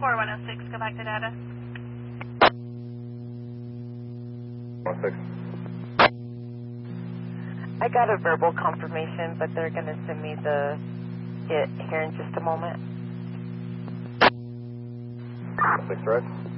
4106, go back to data. 16. I got a verbal confirmation, but they're going to send me it here in just a moment. 6 direct.